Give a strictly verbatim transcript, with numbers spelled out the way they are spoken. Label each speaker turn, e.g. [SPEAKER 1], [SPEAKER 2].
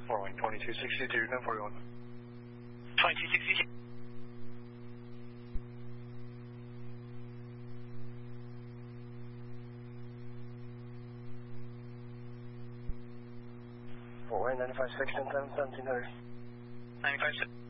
[SPEAKER 1] Following twenty-two sixty-two, nine forty-one.
[SPEAKER 2] twenty-two sixty-two.
[SPEAKER 1] Four way, ninety-five six, ten seven, seventeen hundred.
[SPEAKER 2] ninety-five six.